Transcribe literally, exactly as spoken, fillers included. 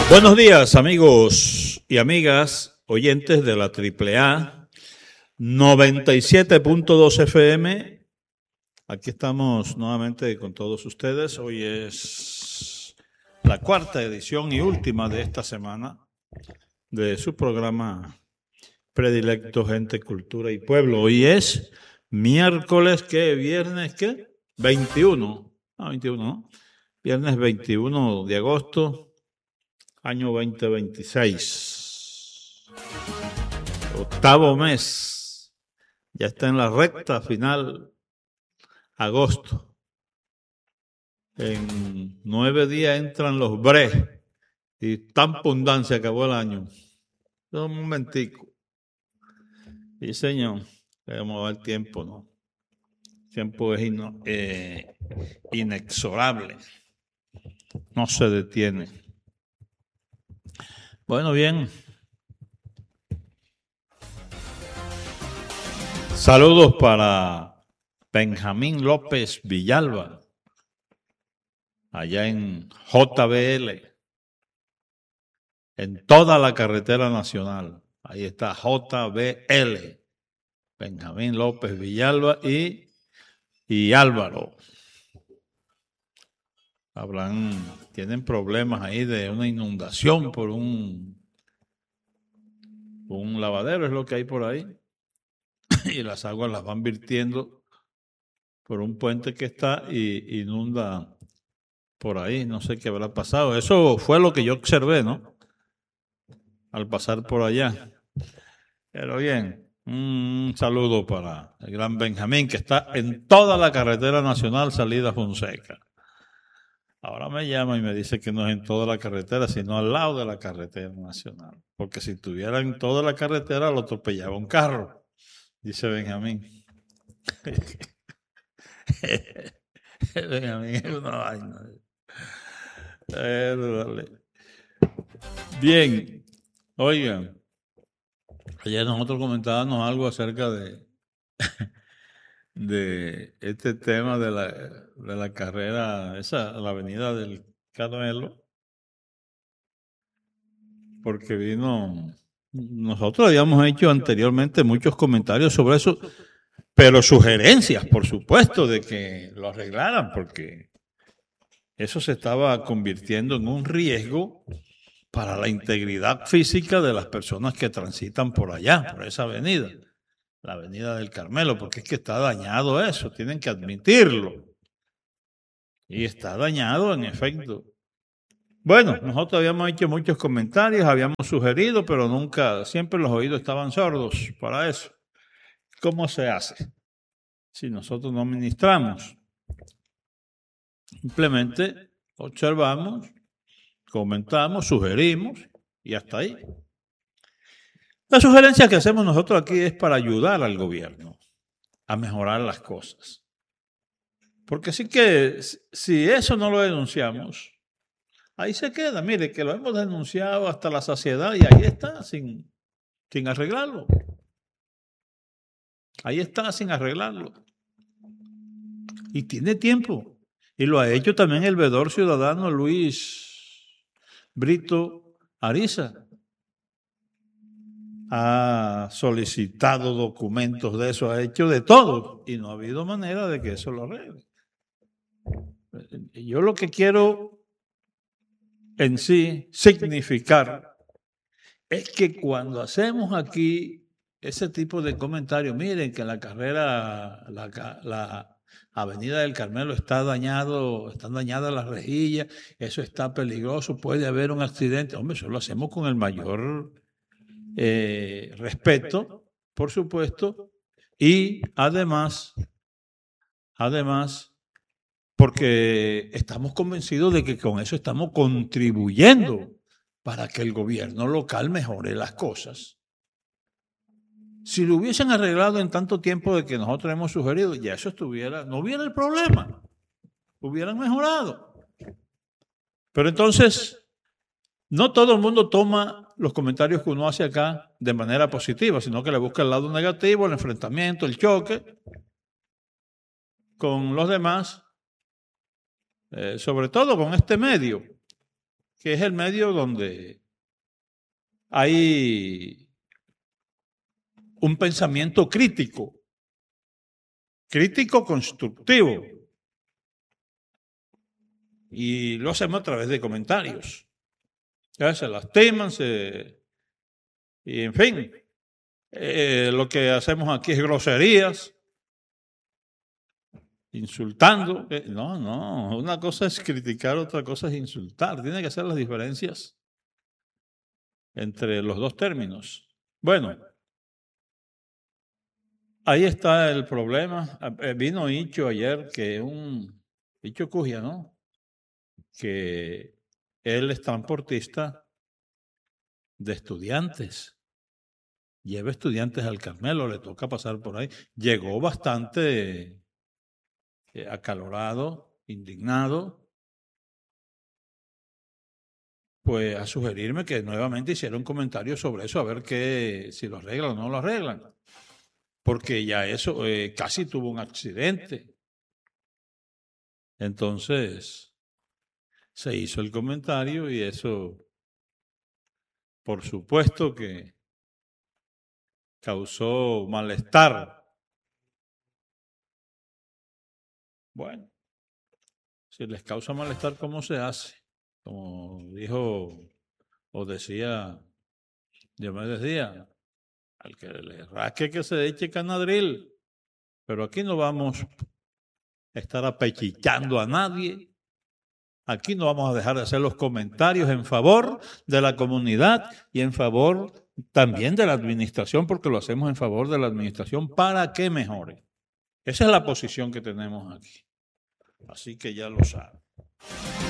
Buenos días, amigos y amigas, oyentes de la Triple A noventa y siete punto dos F M. Aquí estamos nuevamente con todos ustedes. Hoy es la cuarta edición y última de esta semana de su programa predilecto Gente, Cultura y Pueblo. Hoy es miércoles, ¿qué? Viernes, ¿qué? veintiuno. Ah, veintiuno, ¿no? Viernes veintiuno de agosto, año veinte veintiséis. Octavo mes. Ya está en la recta final, agosto. En nueve días entran los bre y tan pundán se acabó el año. Un momentico. Sí, señor. Debemos ver el tiempo, ¿no? El tiempo es ino, eh, inexorable. No se detiene. Bueno, bien. Saludos para Benjamín López Villalba, allá en J B L, en toda la carretera nacional. Ahí está J B L, Benjamín López Villalba y, y Álvaro. Habrán, tienen problemas ahí de una inundación por un, un lavadero, es lo que hay por ahí. Y las aguas las van virtiendo por un puente que está y inunda por ahí. No sé qué habrá pasado. Eso fue lo que yo observé, ¿no? Al pasar por allá. Pero bien, un saludo para el gran Benjamín, que está en toda la carretera nacional salida a Fonseca. Ahora me llama y me dice que no es en toda la carretera, sino al lado de la carretera nacional. Porque si estuviera en toda la carretera, lo atropellaba un carro, dice Benjamín. Benjamín es una vaina. Bien, oigan, ayer nosotros comentábamos algo acerca de, de este tema de la, de la carrera, esa, la avenida del Carmelo, porque vino, nosotros habíamos hecho anteriormente muchos comentarios sobre eso, pero sugerencias, por supuesto, de que lo arreglaran, porque eso se estaba convirtiendo en un riesgo para la integridad física de las personas que transitan por allá, por esa avenida, la avenida del Carmelo, porque es que está dañado eso, tienen que admitirlo. Y está dañado en efecto. Bueno, nosotros habíamos hecho muchos comentarios, habíamos sugerido, pero nunca, siempre los oídos estaban sordos para eso. ¿Cómo se hace si nosotros no ministramos? Simplemente observamos, comentamos, sugerimos y hasta ahí. La sugerencia que hacemos nosotros aquí es para ayudar al gobierno a mejorar las cosas. Porque sí que si eso no lo denunciamos, ahí se queda. Mire, que lo hemos denunciado hasta la saciedad y ahí está, sin, sin arreglarlo. Ahí está, sin arreglarlo. Y tiene tiempo. Y lo ha hecho también el veedor ciudadano Luis Brito Ariza. Ha solicitado documentos de eso, ha hecho de todo. Y no ha habido manera de que eso lo arregle. Yo lo que quiero en sí significar es que cuando hacemos aquí ese tipo de comentarios, miren que la carrera, la, la avenida del Carmelo está dañado, están dañadas las rejillas, eso está peligroso, puede haber un accidente. Hombre, eso lo hacemos con el mayor eh, respeto, por supuesto, y además, además, porque estamos convencidos de que con eso estamos contribuyendo para que el gobierno local mejore las cosas. Si lo hubiesen arreglado en tanto tiempo de que nosotros hemos sugerido, ya eso estuviera, no hubiera el problema, hubieran mejorado. Pero entonces, no todo el mundo toma los comentarios que uno hace acá de manera positiva, sino que le busca el lado negativo, el enfrentamiento, el choque con los demás, eh, sobre todo con este medio. que es el medio donde hay un pensamiento crítico, crítico constructivo, y lo hacemos a través de comentarios. Ya se lastiman, se... y en fin, eh, lo que hacemos aquí es groserías, insultando. No, no, una cosa es criticar, otra cosa es insultar. Tiene que hacer las diferencias entre los dos términos. Bueno, ahí está el problema. Vino Hicho ayer, que un Hicho Cujia, ¿no? Que él es transportista de estudiantes. Lleva estudiantes al Carmelo, le toca pasar por ahí. Llegó bastante eh, acalorado, indignado, pues a sugerirme que nuevamente hiciera un comentario sobre eso, a ver qué, si lo arreglan o no lo arreglan. Porque ya eso eh, casi tuvo un accidente. Entonces, se hizo el comentario y eso, por supuesto que causó malestar. Bueno, si les causa malestar, ¿cómo se hace? Como dijo o decía Diomedes Díaz, al que le rasque que se eche canadril. Pero aquí no vamos a estar apechichando a nadie. Aquí no vamos a dejar de hacer los comentarios en favor de la comunidad y en favor también de la administración, porque lo hacemos en favor de la administración para que mejore. Esa es la posición que tenemos aquí. Así que ya lo saben.